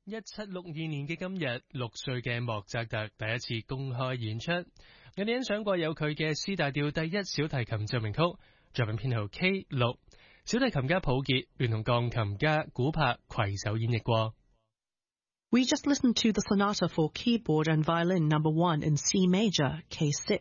1762年嘅今日，6歲嘅莫扎特第一次公開演出。我哋欣賞過有佢嘅 C 大調第一小提琴奏鳴曲，作品編號 K6，小提琴家普傑聯同鋼琴家古柏攜手演繹過。 We just listened to the Sonata for Keyboard and Violin No. 1 in C major, K6,